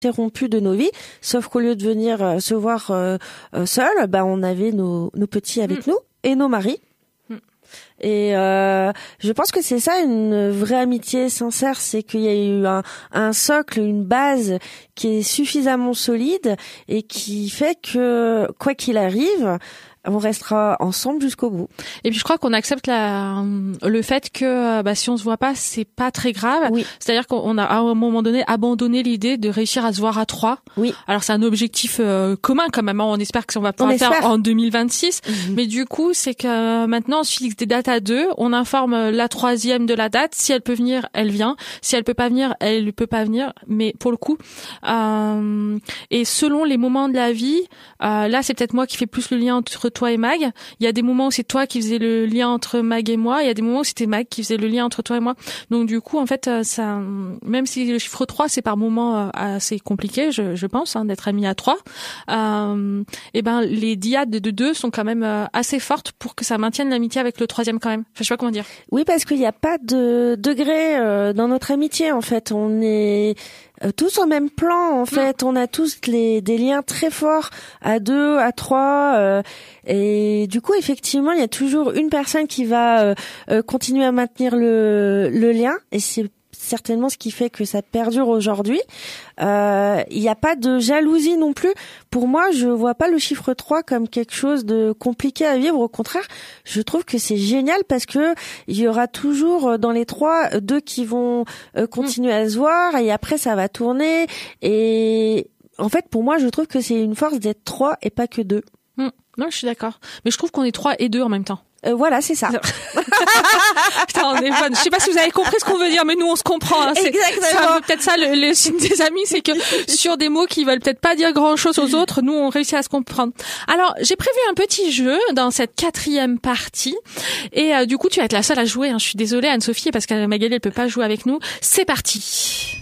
interrompu de nos vies, sauf qu'au lieu de venir se voir seuls, on avait nos petits avec nous et nos maris. Et je pense que c'est ça une vraie amitié sincère, c'est qu'il y a eu un socle, une base qui est suffisamment solide et qui fait que quoi qu'il arrive, on restera ensemble jusqu'au bout. Et puis je crois qu'on accepte le fait que si on se voit pas, c'est pas très grave. Oui. C'est-à-dire qu'on a à un moment donné abandonné l'idée de réussir à se voir à 3. Oui. Alors c'est un objectif commun quand même. On espère que on va pouvoir le faire en 2026. Mais du coup, c'est que maintenant on se fixe des dates à 2. On informe la 3e de la date. Si elle peut venir, elle vient. Si elle peut pas venir, elle peut pas venir. Mais pour le coup, et selon les moments de la vie, là c'est peut-être moi qui fais plus le lien entre toi et Mag. Il y a des moments où c'est toi qui faisais le lien entre Mag et moi. Il y a des moments où c'était Mag qui faisait le lien entre toi et moi. Donc du coup, en fait, ça, même si le chiffre 3, c'est par moments assez compliqué, je pense, d'être ami à 3, les dyades de 2 sont quand même assez fortes pour que ça maintienne l'amitié avec le 3e quand même. Enfin, je sais pas comment dire. Oui, parce qu'il n'y a pas de degré dans notre amitié, en fait. On est tous au même plan, en fait. On a tous des liens très forts à 2, à 3, et du coup, effectivement, il y a toujours une personne qui va continuer à maintenir le lien, et c'est certainement ce qui fait que ça perdure aujourd'hui. Il n'y a pas de jalousie non plus. Pour moi, je vois pas le chiffre 3 comme quelque chose de compliqué à vivre. Au contraire, je trouve que c'est génial parce que il y aura toujours dans les 3 2 qui vont continuer à se voir et après ça va tourner. Et en fait, pour moi, je trouve que c'est une force d'être 3 et pas que 2. Non, je suis d'accord. Mais je trouve qu'on est 3 et 2 en même temps. Voilà, c'est ça. Putain, on est bonne. Je sais pas si vous avez compris ce qu'on veut dire, mais nous on se comprend. Hein. Exactement. C'est un peu peut-être ça le signe des amis, c'est que sur des mots qui veulent peut-être pas dire grand-chose aux autres, nous on réussit à se comprendre. Alors j'ai prévu un petit jeu dans cette 4e partie, et du coup tu vas être la seule à jouer. Hein. Je suis désolée Anne-Sophie parce que Magali elle peut pas jouer avec nous. C'est parti.